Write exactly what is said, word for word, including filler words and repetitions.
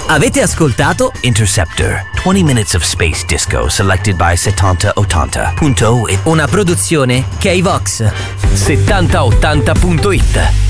Avete ascoltato Interceptor, twenty minutes of space disco selected by settanta ottanta punto it. Una produzione K-Vox. settanta ottanta punto it.